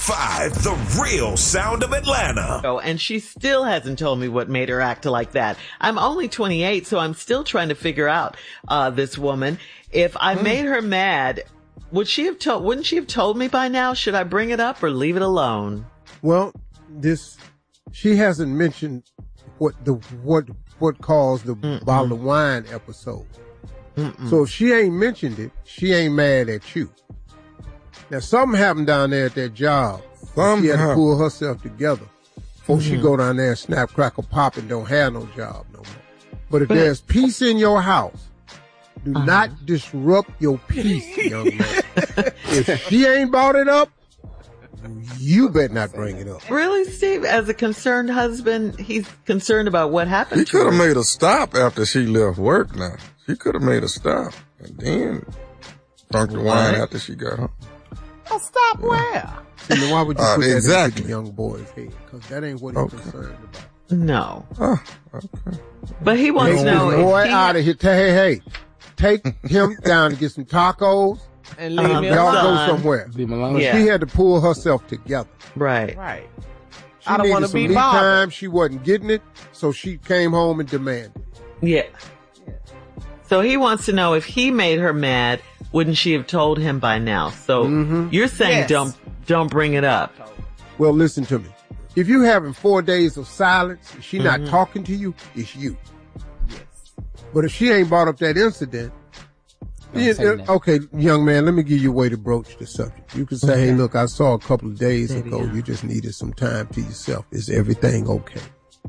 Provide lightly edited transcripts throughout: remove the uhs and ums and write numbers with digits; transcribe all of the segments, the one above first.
105, the real sound of Atlanta. Oh, and she still hasn't told me what made her act like that. I'm only 28, so I'm still trying to figure out this woman. If I made her mad, wouldn't she have told me by now? Should I bring it up or leave it alone? Well, she hasn't mentioned what caused the bottle of wine episode. So if she ain't mentioned it, she ain't mad at you. Now, something happened down there at that job. She had to pull herself together before she go down there and snap, crackle, pop, and don't have no job no more. But if there's peace in your house, do not disrupt your peace, young man. If she ain't brought it up, you better not bring it up. Really, Steve? As a concerned husband, he's concerned about what happened He could have made a stop after she left work now. She could have made a stop and then drunk the wine after she got home. A stop where? See, why would you put that into the young boy's head? Because that ain't what he's concerned about. No. Oh, okay. But he wants to know if boy out of here. Hey, take him down to get some tacos. And leave me y'all alone. go somewhere. Leave me alone. Yeah. She had to pull herself together. Right. Right. She I don't want to be me bothered. time. She wasn't getting it, so she came home and demanded. Yeah. So he wants to know if he made her mad, wouldn't she have told him by now? So you're saying don't bring it up. Well, listen to me. If you having 4 days of silence, and she not talking to you, it's you. Yes. But if she ain't brought up that incident, okay, young man, let me give you a way to broach the subject. You can say, hey, look, I saw a couple of days ago, you just needed some time to yourself. Is everything okay?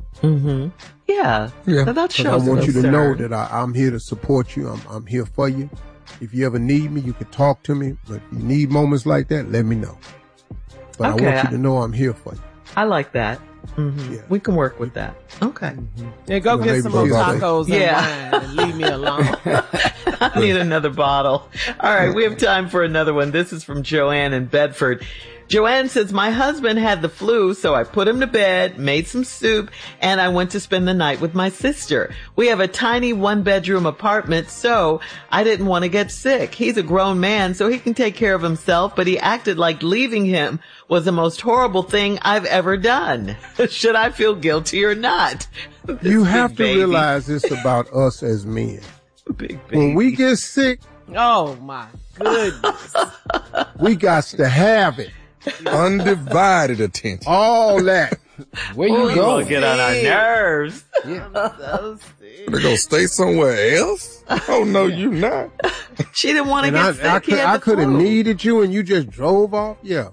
Yeah. So that shows I want you to concern. know that I'm here to support you. I'm here for you. If you ever need me, you can talk to me. But if you need moments like that, let me know. But Okay. I want you to know I'm here for you. I like that. Yeah. We can work with that. Okay. Yeah, go get some more maybe tacos and wine and leave me alone. I need another bottle. All right, we have time for another one. This is from Joanne in Bedford. Joanne says, my husband had the flu, so I put him to bed, made some soup, and I went to spend the night with my sister. We have a tiny 1-bedroom apartment, so I didn't want to get sick. He's a grown man, so he can take care of himself, but he acted like leaving him was the most horrible thing I've ever done. Should I feel guilty or not? You have to realize this about us as men. Big baby. When we get sick, Oh my goodness. we got to have it. Undivided attention. All that. Where you Gonna going? get on our nerves. They're gonna stay somewhere else? Oh no, you not. She didn't want to And get sick. I could have needed you and you just drove off. Yeah.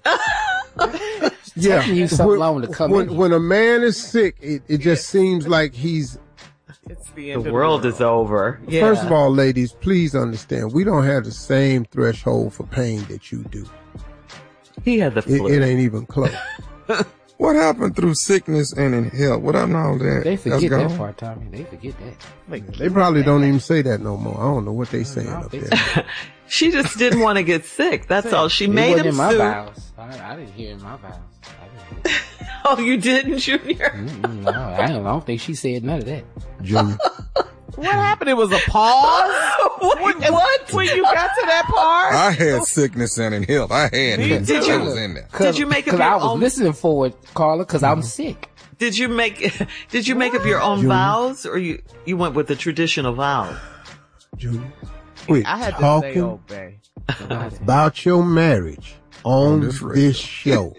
Yeah. Taking you so long to come in. When a man is sick, it just seems like he's. It's the The end world is over. Yeah. First of all, ladies, please understand, we don't have the same threshold for pain that you do. He had the flu. It ain't even close. What happened through sickness and in health? What happened to all that? They That's forget gone? that part, Tommy. They forget that. They probably don't even say that no more. I don't know what they saying up there. She just didn't want to get sick. That's all. She It made wasn't him in my soup. vows. I didn't hear in my vows. I didn't hear. Oh, you didn't, Junior? No, I don't think she said none of that. Junior. What happened? It was a pause? What? When you got to that part? I had sickness and in health. I had it. Did you- I was in there. Did you make up Because your I was own? listening for it, Carla, because I'm sick. Did you make up your own vows, or you went with the traditional vows? Junior. Quit I had to say talking obey. about your marriage on this this show.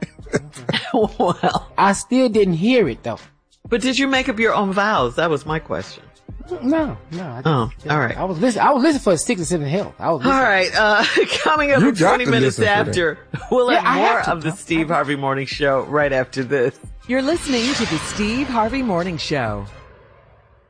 Well, I still didn't hear it, though. but did you make up your own vows? That was my question. No, I didn't. Oh, all right. I was listening for sickness and health. I was All listening. right, coming up You at got 20 to minutes listen for that. after, we'll Yeah, have I more have to. of the Steve Harvey Morning Show right after this. You're listening to the Steve Harvey Morning Show.